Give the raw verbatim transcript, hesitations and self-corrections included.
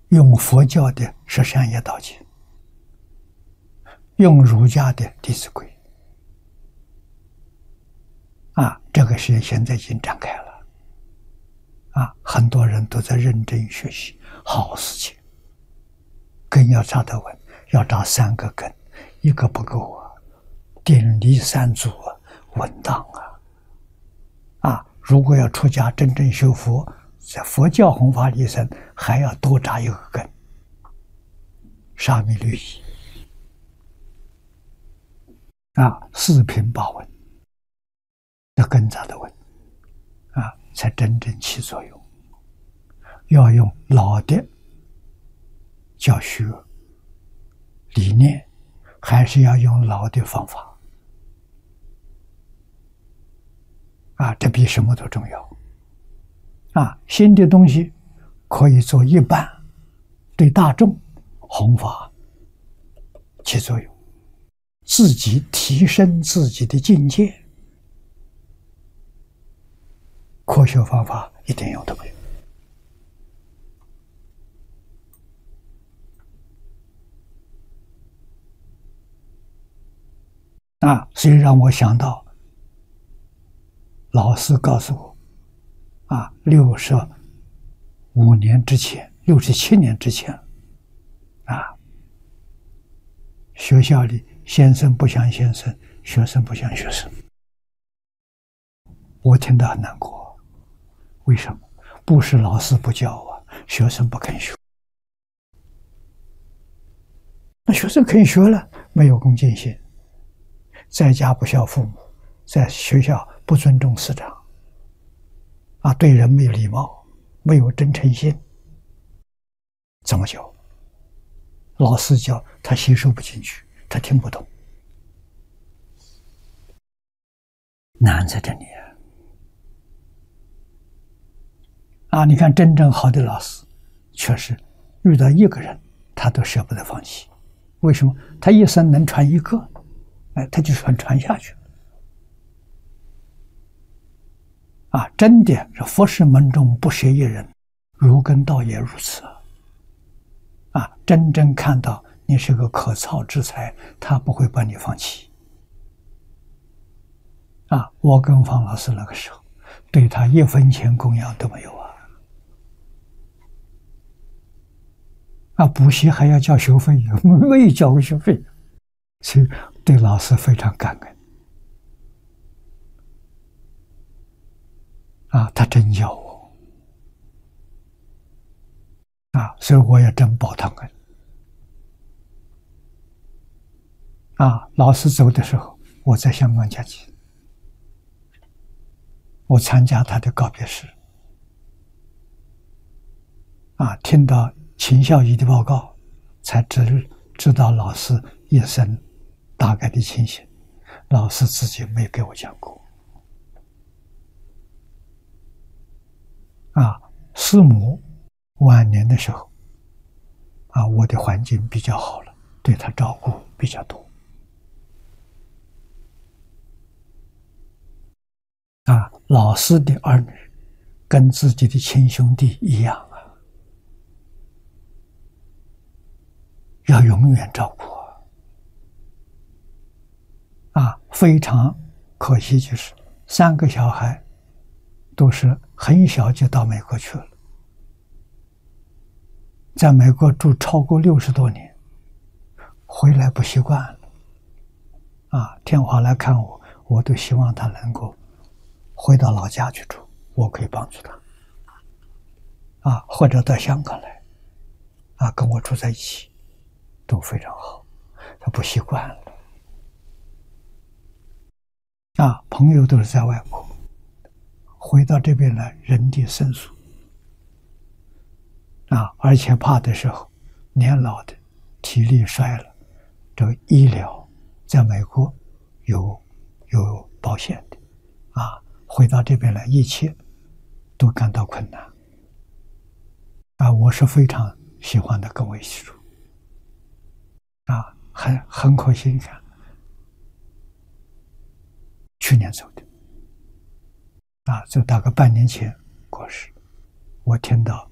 用佛教的十善业道经，用儒家的《弟子规》。啊，这个是现在已经展开了。啊，很多人都在认真学习，好事情。根要扎得稳，要扎三个根，一个不够啊，鼎立三足啊，稳当啊！啊，如果要出家真正修佛，在佛教弘法利生，还要多扎一个根，沙弥律仪啊，四平八稳，要根扎得稳啊，才真正起作用。要用老的教学理念，还是要用老的方法啊，这比什么都重要啊！新的东西可以做一半，对大众弘法起作用，自己提升自己的境界，科学方法一点用都没有啊！所以让我想到，老师告诉我，啊，六十五年之前，六十七年之前，啊，学校里先生不像先生，学生不像学生，我听得很难过。为什么？不是老师不教啊，学生不肯学。那学生肯学了，没有恭敬心。在家不孝父母，在学校不尊重师长，啊，对人没有礼貌，没有真诚心，怎么教？老师教他吸收不进去，他听不懂，难在这里啊！啊，你看真正好的老师，确实遇到一个人，他都舍不得放弃。为什么？他一生能传一个。哎，他就传传下去啊！真的是佛事门中不舍一人，儒艮道也如此啊！真正看到你是个可操之才，他不会把你放弃啊！我跟方老师那个时候，对他一分钱供养都没有啊！啊，补习还要交学费，没有交过学费，所以对老师非常感恩啊，他真教我啊，所以我也真报他恩啊。老师走的时候，我在香港假期，我参加他的告别式啊，听到秦孝仪的报告，才知知道老师一生大概的情形，老师自己没给我讲过。啊，师母晚年的时候，啊，我的环境比较好了，对他照顾比较多。啊，老师的儿女跟自己的亲兄弟一样啊，要永远照顾。啊，非常可惜，就是三个小孩都是很小就到美国去了，在美国住超过六十多年，回来不习惯了。啊，天华来看我，我都希望他能够回到老家去住，我可以帮助他。啊，或者到香港来，啊，跟我住在一起，都非常好。他不习惯了。啊，朋友都是在外国，回到这边来，人地生疏啊，而且怕的时候，年老的体力衰了，这个医疗在美国有有保险的啊，回到这边来，一切都感到困难啊。我是非常喜欢的，跟我一起住啊，很很可惜，你看。去年走的，啊，这大概半年前过世。我听到